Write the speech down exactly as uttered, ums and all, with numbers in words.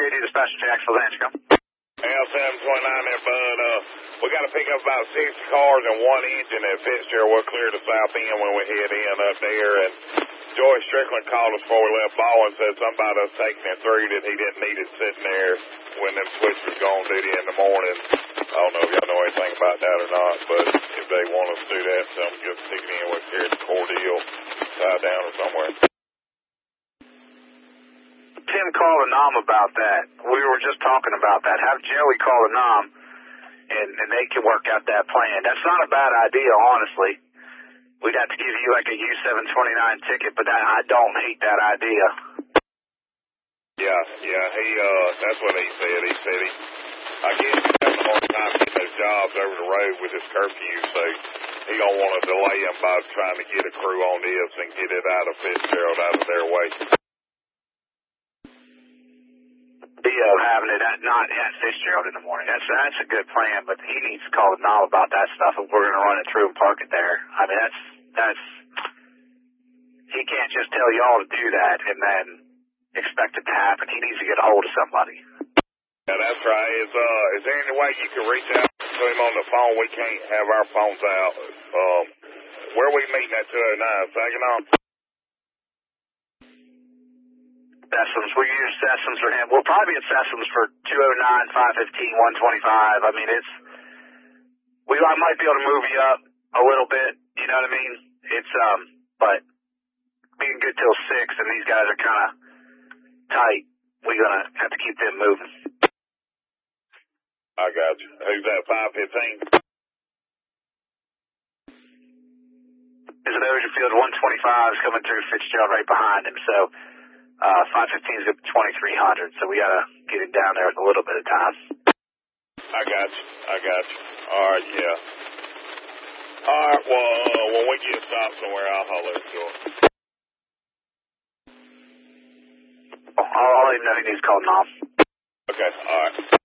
P D dispatcher Jacksonville, Lansing. L seven twenty-nine there, bud. Uh, we got to pick up about six cars and one engine at Fitzgerald. We'll clear the south end when we head in up there. And Joey Strickland called us before we left Baldwin and said something about us taking it through that he didn't need it sitting there when them switches go on duty in the morning. I don't know if y'all know anything about that or not, but if they want us to do that, tell them just stick it in with here at the Cordele, tied down or somewhere. Tim called a N O M about that. We were just talking about that. Have Joey call a N O M, and, and they can work out that plan. That's not a bad idea, honestly. We'd have to give you like a U seven twenty-nine ticket, but that, I don't hate that idea. Yeah, yeah, he, uh, that's what he said. He said he, I guess he's having a hard time getting those jobs over the road with his curfew, so he don't want to delay him by trying to get a crew on this and get it out of Fitzgerald, out of their way. Theo having it at, not at Fitzgerald in the morning. That's that's a good plan, but he needs to call a N O M about that stuff if we're going to run it through and park it there. I mean, that's, that's, he can't just tell y'all to do that and then expect it to happen. He needs to get a hold of somebody. Yeah, that's right. Is, uh, is there any way you can reach out to him on the phone? We can't have our phones out. Um, where are we meeting at two oh nine? Saginaw? Sessoms. We use Sessoms for him. We'll probably be at Sessoms for two oh nine, five fifteen, one twenty-five. I mean, it's, we I might be able to move you up a little bit, you know what I mean? It's, um, but being good till six and these guys are kind of tight, we're going to have to keep them moving. I got you. Who's that, five fifteen? There's an Oceanfield one twenty-five is coming through Fitzgerald right behind him, so Uh, five fifteen is at twenty-three hundred, so we gotta get him down there with a little bit of time. I got you. I got you. All right, yeah. All right, well, uh, when we get stopped somewhere, I'll holler at you. I'll, I'll let him know he needs to call N O M. Okay, all right.